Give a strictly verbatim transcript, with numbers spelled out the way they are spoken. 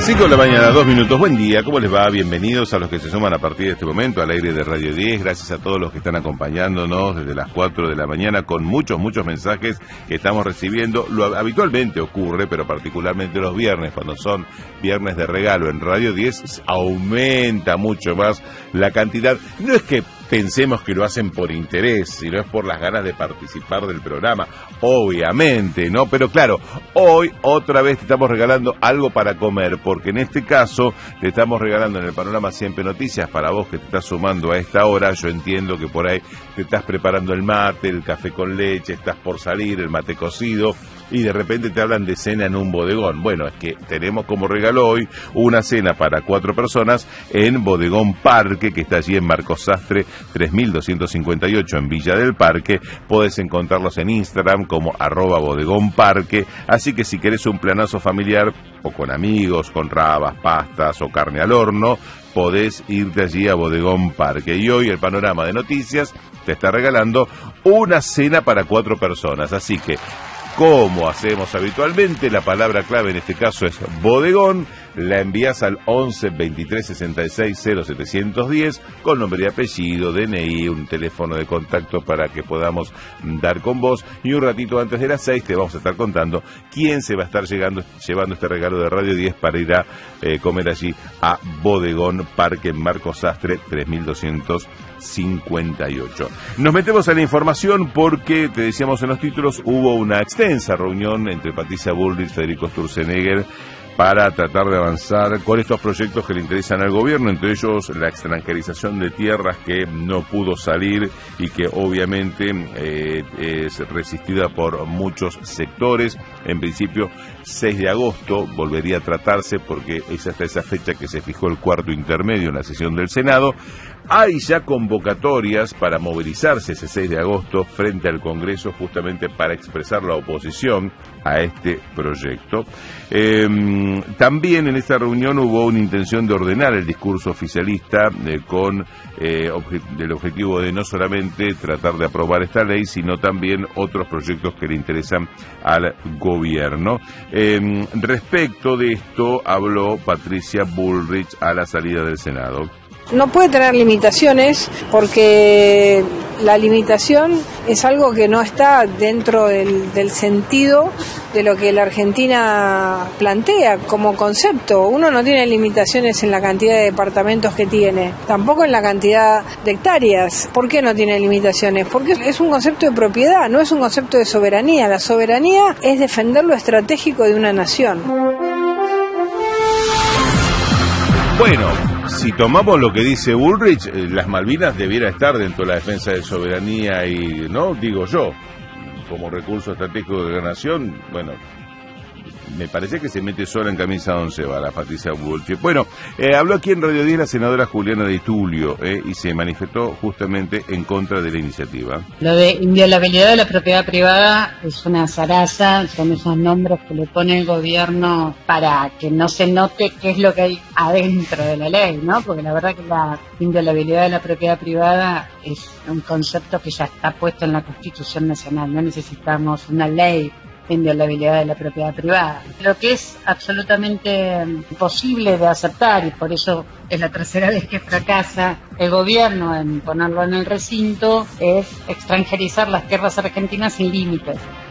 cinco de la mañana, dos minutos. Buen día, ¿cómo les va? Bienvenidos a los que se suman a partir de este momento al aire de Radio diez. Gracias a todos los que están acompañándonos desde las cuatro de la mañana con muchos, muchos mensajes que estamos recibiendo. Lo habitualmente ocurre, pero particularmente los viernes, cuando son viernes de regalo en Radio diez, aumenta mucho más la cantidad. No es que pensemos que lo hacen por interés, sino es por las ganas de participar del programa, obviamente, ¿no? Pero claro, hoy otra vez te estamos regalando algo para comer, porque en este caso te estamos regalando en el Panorama Siempre Noticias, para vos que te estás sumando a esta hora. Yo entiendo que por ahí te estás preparando el mate, el café con leche, estás por salir, el mate cocido, y de repente te hablan de cena en un bodegón. Bueno, es que tenemos como regalo hoy una cena para cuatro personas en Bodegón Parque, que está allí en Marcos Sastre tres mil doscientos cincuenta y ocho en Villa del Parque. Podés encontrarlos en Instagram como arroba Bodegón Parque. Así que si querés un planazo familiar o con amigos, con rabas, pastas o carne al horno, podés irte allí a Bodegón Parque. Y hoy el Panorama de Noticias te está regalando una cena para cuatro personas. Así que, como hacemos habitualmente, la palabra clave en este caso es bodegón, la envías al once veintitrés sesenta y seis cero setecientos diez con nombre y apellido, D N I, un teléfono de contacto para que podamos dar con vos, y un ratito antes de las seis te vamos a estar contando quién se va a estar llegando, llevando este regalo de Radio diez para ir a eh, comer allí a Bodegón Parque en Marcos Sastre tres mil doscientos cincuenta y ocho. Nos metemos a la información porque, te decíamos en los títulos, hubo una extensa reunión entre Patricia Bullrich y Federico Sturzenegger para tratar de avanzar con estos proyectos que le interesan al gobierno, entre ellos la extranjerización de tierras, que no pudo salir y que obviamente eh, es resistida por muchos sectores. En principio, seis de agosto volvería a tratarse, porque es hasta esa fecha que se fijó el cuarto intermedio en la sesión del Senado. Hay ya convocatorias para movilizarse ese seis de agosto frente al Congreso, justamente para expresar la oposición a este proyecto. Eh, también en esta reunión hubo una intención de ordenar el discurso oficialista eh, con eh, obje- el objetivo de no solamente tratar de aprobar esta ley, sino también otros proyectos que le interesan al gobierno. Eh, respecto de esto habló Patricia Bullrich a la salida del Senado. No puede tener limitaciones, porque la limitación es algo que no está dentro del, del sentido de lo que la Argentina plantea como concepto. Uno no tiene limitaciones en la cantidad de departamentos que tiene, tampoco en la cantidad de hectáreas. ¿Por qué no tiene limitaciones? Porque es un concepto de propiedad, no es un concepto de soberanía. La soberanía es defender lo estratégico de una nación. Bueno, si tomamos lo que dice Bullrich, eh, las Malvinas debiera estar dentro de la defensa de soberanía y, ¿no? Digo yo, como recurso estratégico de la nación. Bueno, me parece que se mete sola en camisa de once varas Patricia Bullrich. Bueno, eh, habló aquí en Radio diez la senadora Juliana Di Tulio eh, y se manifestó justamente en contra de la iniciativa. Lo de inviolabilidad de la propiedad privada es una zaraza, son esos nombres que le pone el gobierno para que no se note qué es lo que hay adentro de la ley, ¿no? Porque la verdad que la inviolabilidad de la propiedad privada es un concepto que ya está puesto en la Constitución Nacional, no necesitamos una ley de inviolabilidad de la propiedad privada. Lo que es absolutamente imposible de aceptar, y por eso es la tercera vez que fracasa el gobierno en ponerlo en el recinto, es extranjerizar las tierras argentinas sin límites.